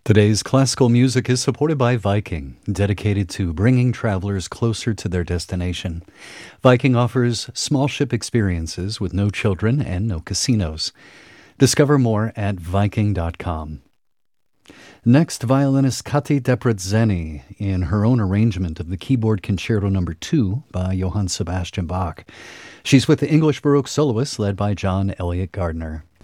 Today's classical music is supported by Viking, dedicated to bringing travelers closer to their destination. Viking offers small ship experiences with no children and no casinos. Discover more at Viking.com. Next, violinist Kati Debreceni in her own arrangement of the Keyboard Concerto No. 2 by Johann Sebastian Bach. She's with the English Baroque soloists led by John Elliott Gardner.